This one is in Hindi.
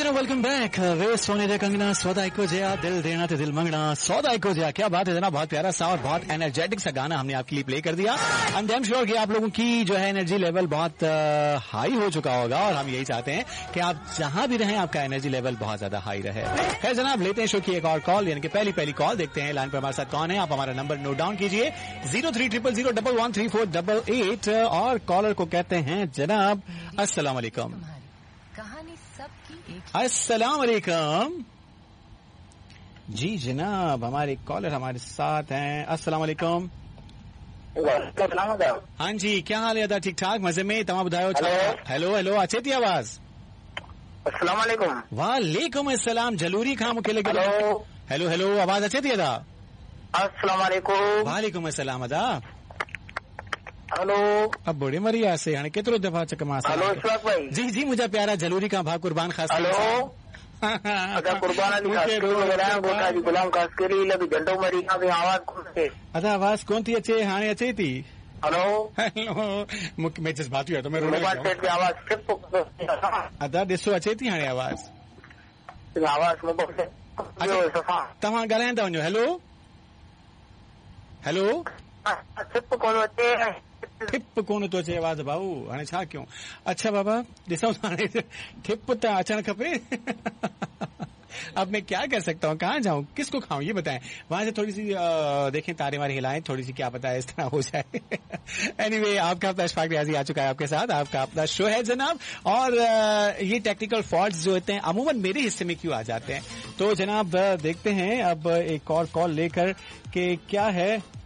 Welcome back. वे सोने दे कंगना सौदा को जया दिल देना ते दिल मंगना सौदा को जया। क्या बात है जना, बहुत प्यारा सा और बहुत एनर्जेटिक सा गाना हमने आपके लिए प्ले कर दिया। आई एम डैम श्योर कि आप लोगों की जो है एनर्जी लेवल बहुत हाई हो चुका होगा और हम यही चाहते हैं कि आप जहां भी रहें आपका एनर्जी लेवल बहुत ज्यादा हाई रहे। खैर जनाब, लेते हैं शो की एक और कॉल, यानी कि पहली कॉल। देखते हैं लाइन पर हमारे साथ कौन है। आप हमारा नंबर नोट डाउन कीजिए 0300011348 और कॉलर को कहते हैं जनाब अस्सलाम वालेकुम। अस्सलाम वालेकुम जी जनाब, हमारे कॉलर हमारे साथ हैं। अस्सलाम वालेकुम। हाँ जी, क्या हाल है? अदा ठीक ठाक, मजे में? तमाम बताओ। हेलो हेलो, अच्छे थी आवाज? अस्सलाम वालेकुम। वालेकुम अस्सलाम। जलूरी खां मुखे लगे। हेलो हेलो, आवाज अच्छे थी अदा? अस्सलाम वालेकुम। वालेकुम अस्सलाम अदा। हेलो, अब बड़ी मरिया से हाणे केतिरो दफ़ा चक मां। हेलो इशफाक भाई। जी जी, मुझा प्यारा जलूरी खां भा कुर्बान ख़ास। हेलो अदा कुर्बान अली कास्करी वगैरह गोटा जी गुलाम कास्करी लगी झंडो मरी का भी आवाज कोन थे। अदा आवाज कोन थी अचे, हाणे अचे थी। हेलो हेलो, मैं जज्बाती हुआ तो मैं मोबाइल सेट की आवाज सिर्फ अदा ॾिसो अचे थी हाणे आवाज। आवाज मोबाइल सेट तव्हां ॻाल्हाईंदा वञो। हेलो हेलो, सिर्फ कोन अचे, ठिप कोन थो अचे आवाज़ भाऊ, हाणे छा कयूं? अच्छा बाबा ॾिसूं हाणे ठिप त अचणु खपे। अब मैं क्या कर सकता हूँ, कहाँ जाऊँ, किसको खाऊं, ये बताएं। वहां से थोड़ी सी देखें तारे मारे हिलाएं, थोड़ी सी क्या पता है इस तरह हो जाए। एनीवे, आपका अपना इशफाक रियाजी आ चुका है आपके साथ। आपका अपना शो है जनाब, और ये टेक्निकल फॉल्ट्स जो होते हैं अमूमन मेरे हिस्से में क्यों आ जाते हैं। तो जनाब देखते हैं अब एक और कॉल लेकर के क्या है।